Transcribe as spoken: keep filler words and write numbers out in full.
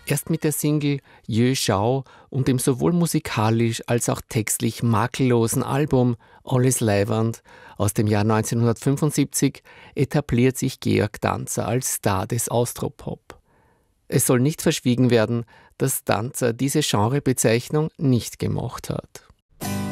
Erst mit der Single Jö Schau und dem sowohl musikalisch als auch textlich makellosen Album Alles Leiwand aus dem Jahr neunzehnhundertfünfundsiebzig etabliert sich Georg Danzer als Star des Austropop. Es soll nicht verschwiegen werden, dass Danzer diese Genrebezeichnung nicht gemocht hat.